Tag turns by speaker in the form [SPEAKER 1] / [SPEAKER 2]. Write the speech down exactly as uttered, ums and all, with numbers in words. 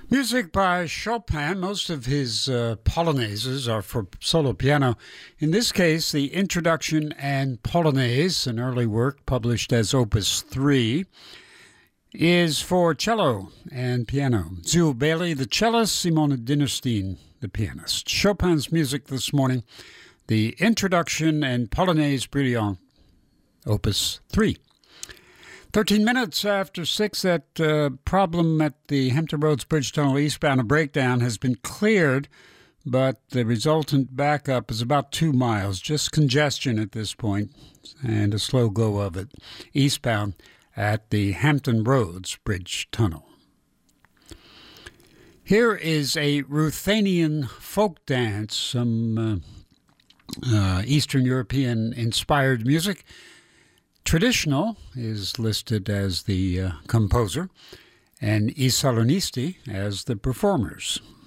[SPEAKER 1] Music by Chopin. Most of his uh, polonaises are for solo piano. In this case, the Introduction and Polonaise, an early work published as Opus three, is for cello and piano. Zuul Bailey, the cellist, Simone Dinnerstein, the pianist. Chopin's music this morning, the Introduction and Polonaise Brilliant, Opus three. thirteen minutes after six, that uh, problem at the Hampton Roads Bridge Tunnel eastbound, a breakdown, has been cleared, but the resultant backup is about two miles. Just congestion at this point and a slow go of it eastbound at the Hampton Roads Bridge Tunnel. Here is a Ruthenian folk dance, some uh, uh, Eastern European-inspired music. Traditional is listed as the uh, composer, and I Salonisti as the performers.